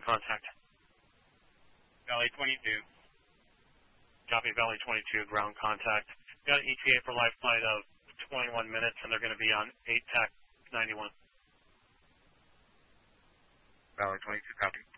contact. Valley 22. Copy, Valley 22, ground contact. Got an ETA for live flight of 21 minutes, and they're going to be on 8 TAC 91. Valley 22, copy.